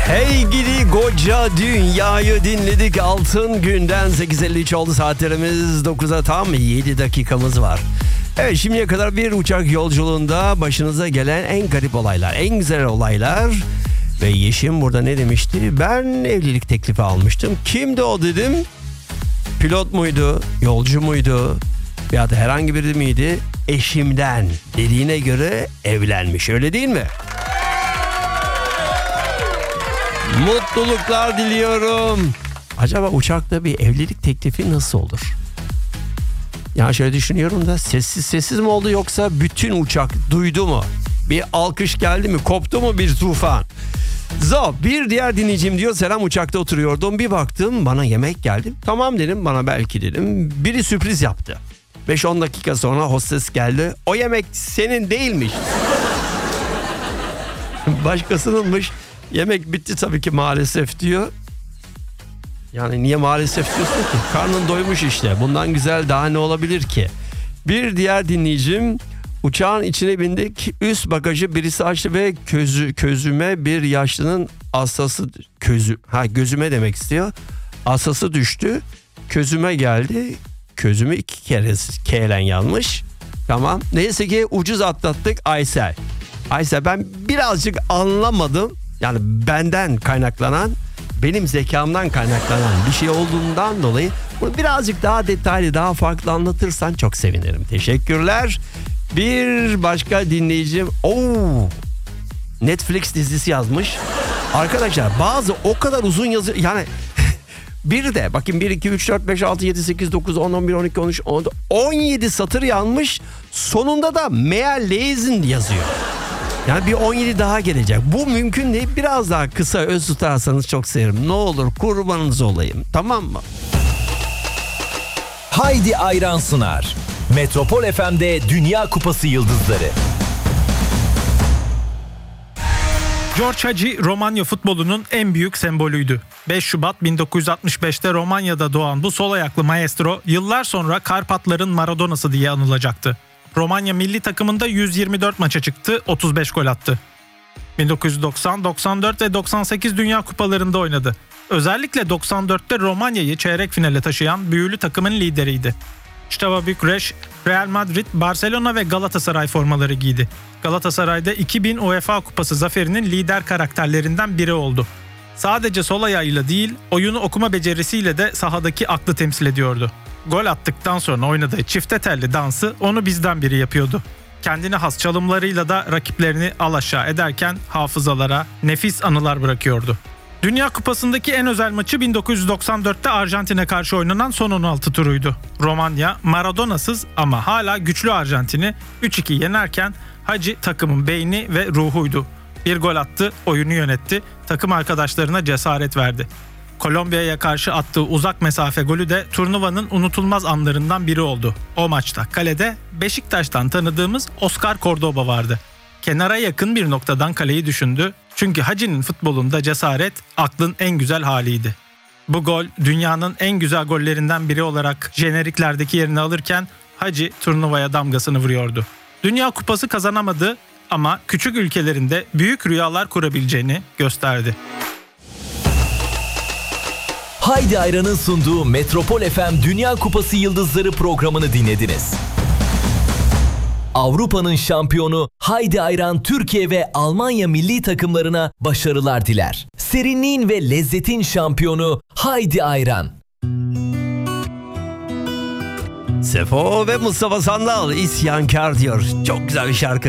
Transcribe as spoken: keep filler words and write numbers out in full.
Hey gidi koca dünyayı dinledik. Altın günden sekiz elli üç oldu saatlerimiz. dokuza tam yedi dakikamız var. Evet, şimdiye kadar bir uçak yolculuğunda başınıza gelen en garip olaylar, en güzel olaylar. Ve Yeşim burada ne demişti? Ben evlilik teklifi almıştım. Kimdi o dedim. Pilot muydu? Yolcu muydu? Ya da herhangi biri miydi? Eşimden dediğine göre evlenmiş, öyle değil mi? Mutluluklar diliyorum. Acaba uçakta bir evlilik teklifi nasıl olur? Ya şöyle düşünüyorum da, sessiz sessiz mi oldu yoksa bütün uçak duydu mu? Bir alkış geldi mi? Koptu mu bir tufan? Zo, bir diğer dinleyicim diyor, selam, uçakta oturuyordum, bir baktım bana yemek geldi. Tamam dedim, bana belki dedim. Biri sürpriz yaptı. beş on dakika sonra hostes geldi. O yemek senin değilmiş. Başkasınınmış. Yemek bitti tabii ki maalesef diyor. Yani niye maalesef diyorsun ki? Karnın doymuş işte. Bundan güzel daha ne olabilir ki? Bir diğer dinleyicim, uçağın içine bindik. Üst bagajı birisi açtı ve közü, közüme bir yaşlının asası közü ha gözüme demek istiyor. Asası düştü. Közüme geldi. Közümü iki kere kelen yanmış. Tamam. Neyse ki ucuz atlattık. Aysel. Aysel, ben birazcık anlamadım. Yani benden kaynaklanan, benim zekamdan kaynaklanan bir şey olduğundan dolayı bunu birazcık daha detaylı, daha farklı anlatırsan çok sevinirim. Teşekkürler. Bir başka dinleyicim, ooo, Netflix dizisi yazmış. Arkadaşlar bazı o kadar uzun yazı, yani bir de bakın, bir, iki, üç, dört, beş, altı, yedi, sekiz, dokuz, on, on bir, on iki, on üç, on yedi satır yanmış. Sonunda da meğer lezin yazıyor. Yani bir on yedi daha gelecek. Bu mümkün değil. Biraz daha kısa öz tutarsanız çok sevinirim. Ne olur, kurbanınız olayım. Tamam mı? Haydi Ayran sunar. Metropol F M'de Dünya Kupası Yıldızları. George Hagi, Romanya futbolunun en büyük sembolüydü. beş Şubat bin dokuz yüz altmış beşte Romanya'da doğan bu sol ayaklı maestro yıllar sonra Karpatların Maradona'sı diye anılacaktı. Romanya milli takımında yüz yirmi dört maça çıktı, otuz beş gol attı. bin dokuz yüz doksan, doksan dört ve doksan sekiz Dünya Kupalarında oynadı. Özellikle doksan dörtte Romanya'yı çeyrek finale taşıyan büyülü takımın lideriydi. Steaua Bükreş, Real Madrid, Barcelona ve Galatasaray formaları giydi. Galatasaray'da iki bin UEFA Kupası zaferinin lider karakterlerinden biri oldu. Sadece sol ayağıyla değil, oyunu okuma becerisiyle de sahadaki aklı temsil ediyordu. Gol attıktan sonra oynadığı çifte telli dansı onu bizden biri yapıyordu. Kendine has çalımlarıyla da rakiplerini alaşağı ederken hafızalara nefis anılar bırakıyordu. Dünya Kupası'ndaki en özel maçı bin dokuz yüz doksan dörtte Arjantin'e karşı oynanan son on altı turuydu. Romanya, Maradona'sız ama hala güçlü Arjantin'i üç iki yenerken Hagi takımın beyni ve ruhuydu. Bir gol attı, oyunu yönetti, takım arkadaşlarına cesaret verdi. Kolombiya'ya karşı attığı uzak mesafe golü de turnuvanın unutulmaz anlarından biri oldu. O maçta kalede Beşiktaş'tan tanıdığımız Oscar Cordoba vardı. Kenara yakın bir noktadan kaleyi düşündü. Çünkü Hagi'nin futbolunda cesaret aklın en güzel haliydi. Bu gol dünyanın en güzel gollerinden biri olarak jeneriklerdeki yerini alırken Hagi turnuvaya damgasını vuruyordu. Dünya Kupası kazanamadı ama küçük ülkelerinde büyük rüyalar kurabileceğini gösterdi. Haydi Ayran'ın sunduğu Metropol F M Dünya Kupası Yıldızları programını dinlediniz. Avrupa'nın şampiyonu Haydi Ayran Türkiye ve Almanya milli takımlarına başarılar diler. Serinliğin ve lezzetin şampiyonu Haydi Ayran. Sefo ve Mustafa Sandal isyankar diyor. Çok güzel bir şarkı.